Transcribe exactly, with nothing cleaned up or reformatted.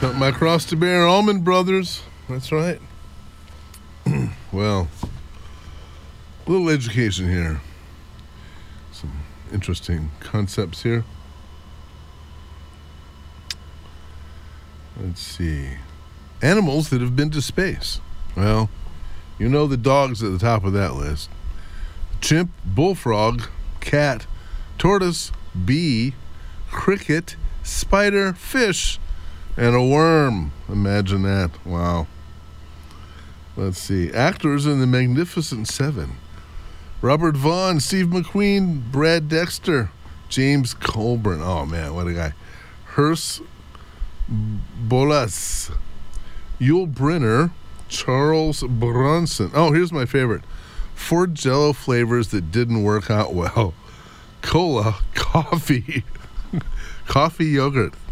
Got my cross to bear, Almond Brothers. That's right. Well, a little education here. Some interesting concepts here. Let's see. Animals that have been to space. Well, you know the dog's at the top of that list. Chimp, bullfrog, cat, tortoise, bee, cricket, spider, fish, and a worm. Imagine that. Wow. Let's see. Actors in The Magnificent Seven. Robert Vaughn, Steve McQueen, Brad Dexter, James Colburn. Oh, man, what a guy. Hearst Bolas, Yul Brynner, Charles Bronson. Oh, here's my favorite. Four Jell-O flavors that didn't work out well. Cola, coffee, coffee yogurt,